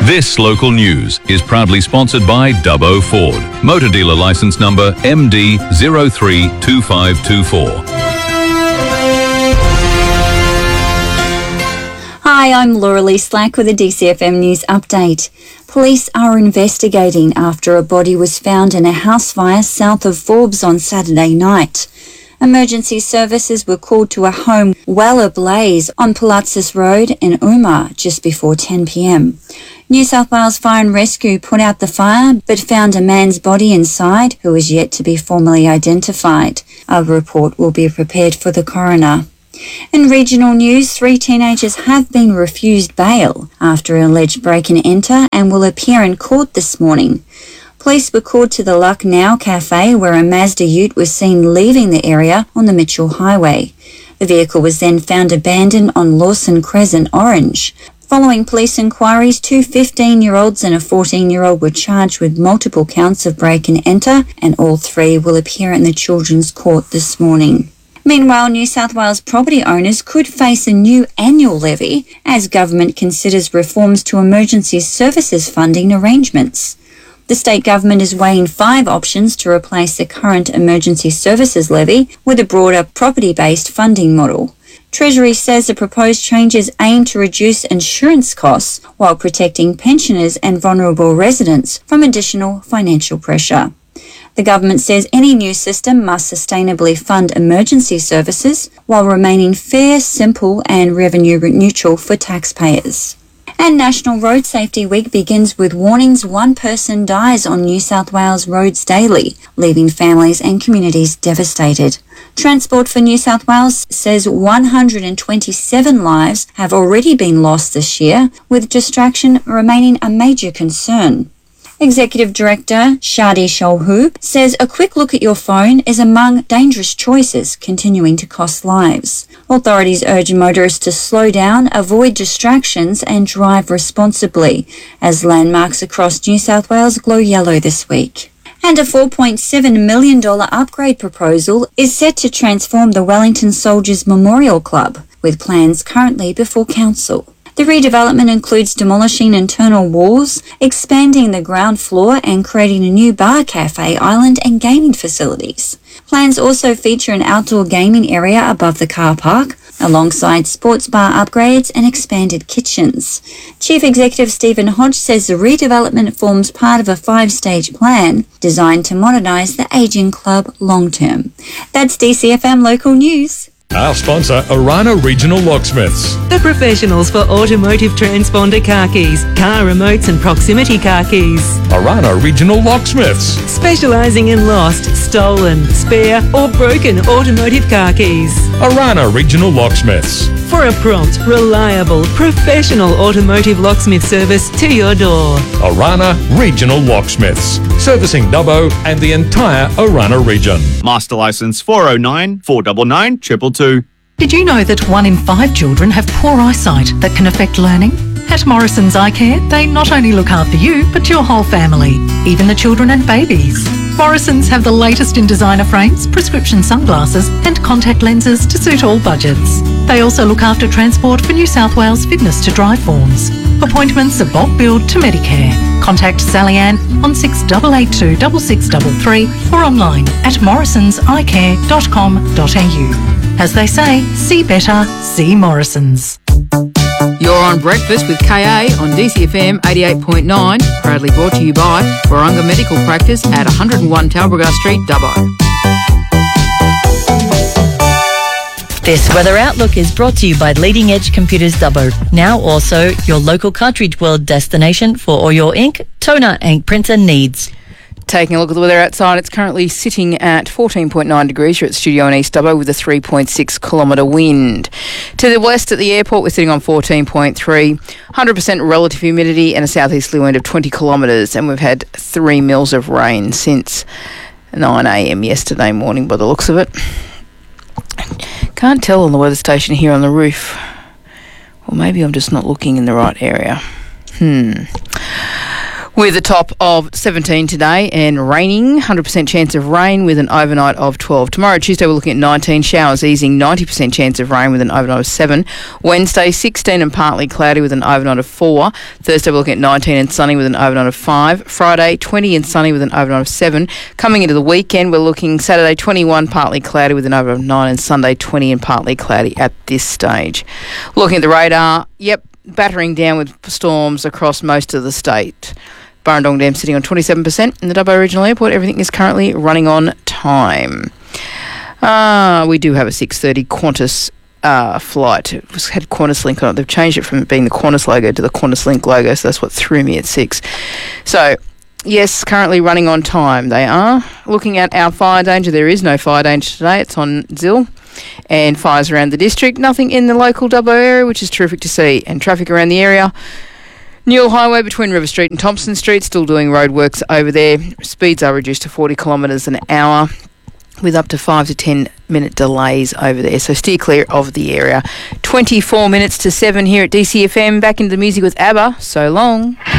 This local news is proudly sponsored by Dubbo Ford. Motor dealer licence number MD032524. Hi, I'm Laura Lee Slack with a DCFM News update. Police are investigating after a body was found in a house fire south of Forbes on Saturday night. Emergency services were called to a home well ablaze on Palatzis Road in Umar just before 10 p.m. New South Wales Fire and Rescue put out the fire but found a man's body inside who is yet to be formally identified. A report will be prepared for the coroner. In regional news, 3 teenagers have been refused bail after an alleged break-and-enter and will appear in court this morning. Police were called to the Lucknow Cafe where a Mazda ute was seen leaving the area on the Mitchell Highway. The vehicle was then found abandoned on Lawson Crescent, Orange. Following police inquiries, 2 15-year-olds and a 14-year-old were charged with multiple counts of break-and-enter, and all 3 will appear in the Children's Court this morning. Meanwhile, New South Wales property owners could face a new annual levy as government considers reforms to emergency services funding arrangements. The state government is weighing 5 options to replace the current emergency services levy with a broader property-based funding model. Treasury says the proposed changes aim to reduce insurance costs while protecting pensioners and vulnerable residents from additional financial pressure. The government says any new system must sustainably fund emergency services while remaining fair, simple and revenue neutral for taxpayers. And National Road Safety Week begins with warnings 1 person dies on New South Wales roads daily, leaving families and communities devastated. Transport for New South Wales says 127 lives have already been lost this year, with distraction remaining a major concern. Executive Director Shadi Sholhu says a quick look at your phone is among dangerous choices continuing to cost lives. Authorities urge motorists to slow down, avoid distractions and drive responsibly as landmarks across New South Wales glow yellow this week. And a $4.7 million upgrade proposal is set to transform the Wellington Soldiers Memorial Club, with plans currently before Council. The redevelopment includes demolishing internal walls, expanding the ground floor and creating a new bar, cafe, island and gaming facilities. Plans also feature an outdoor gaming area above the car park, alongside sports bar upgrades and expanded kitchens. Chief Executive Stephen Hodge says the redevelopment forms part of a 5-stage plan designed to modernise the ageing club long-term. That's DCFM Local News. Our sponsor, Orana Regional Locksmiths. The professionals for automotive transponder car keys, car remotes and proximity car keys. Orana Regional Locksmiths. Specialising in lost, stolen, spare or broken automotive car keys. Orana Regional Locksmiths. For a prompt, reliable, professional automotive locksmith service to your door. Orana Regional Locksmiths. Servicing Dubbo and the entire Orana region. Master licence 409 499 222. Did you know that 1 in 5 children have poor eyesight that can affect learning? At Morrison's Eye Care, they not only look after you, but your whole family, even the children and babies. Morrison's have the latest in designer frames, prescription sunglasses and contact lenses to suit all budgets. They also look after transport for New South Wales fitness to drive forms. Appointments are bulk billed to Medicare. Contact Sally Ann on 6882 6633 or online at morrisonseyecare.com.au. As they say, see better, see Morrison's. You're on Breakfast with KA on DCFM 88.9, proudly brought to you by Warunga Medical Practice at 101 Talbragar Street, Dubbo. This weather outlook is brought to you by Leading Edge Computers Dubbo. Now also your local Cartridge World destination for all your ink, toner and printer needs. Taking a look at the weather outside, it's currently sitting at 14.9 degrees. You're at Studio in East Dubbo with a 3.6 kilometre wind. To the west at the airport, we're sitting on 14.3, 100% relative humidity and a southeasterly wind of 20 kilometres. And we've had 3 mils of rain since 9 a.m. yesterday morning by the looks of it. Can't tell on the weather station here on the roof. Or maybe I'm just not looking in the right area. With a top of 17 today and raining, 100% chance of rain with an overnight of 12. Tomorrow, Tuesday, we're looking at 19 showers, easing, 90% chance of rain with an overnight of 7. Wednesday, 16 and partly cloudy with an overnight of 4. Thursday, we're looking at 19 and sunny with an overnight of 5. Friday, 20 and sunny with an overnight of 7. Coming into the weekend, we're looking Saturday, 21 partly cloudy with an overnight of 9, and Sunday, 20 and partly cloudy at this stage. Looking at the radar, battering down with storms across most of the state. Burrendong Dam sitting on 27% in the Dubbo Regional Airport. Everything is currently running on time. We do have a 6:30 Qantas flight. It had QantasLink on it. They've changed it from being the Qantas logo to the QantasLink logo, so that's what threw me at 6. So, yes, currently running on time they are. Looking at our fire danger, there is no fire danger today. It's on Zill. And fires around the district. Nothing in the local Dubbo area, which is terrific to see. And traffic around the area. Newell Highway between River Street and Thompson Street, still doing roadworks over there. Speeds are reduced to 40 kilometres an hour with up to 5 to 10 minute delays over there. So steer clear of the area. 24 minutes to 7 here at DCFM. Back into the music with ABBA. So long.